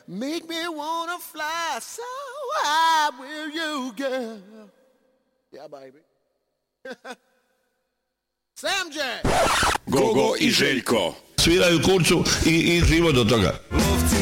make me wanna fly so high with you, girl. Yeah, baby. Sam Jack. Gogo i Željko sviraju kurcu i živo do toga.